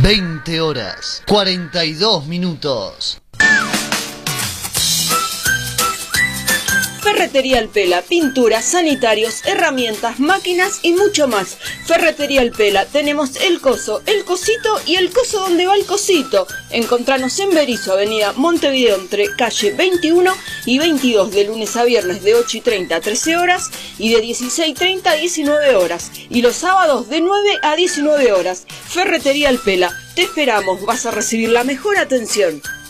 20 horas, 42 minutos. Ferretería El Pela, pinturas, sanitarios, herramientas, máquinas y mucho más. Ferretería El Pela, tenemos el coso, el cosito y el coso donde va el cosito. Encontranos en Berisso, avenida Montevideo, entre calle 21 y 22, de lunes a viernes de 8:30 a 13 horas y de 16:30 a 19 horas. Y los sábados de 9 a 19 horas. Ferretería El Pela, te esperamos, vas a recibir la mejor atención.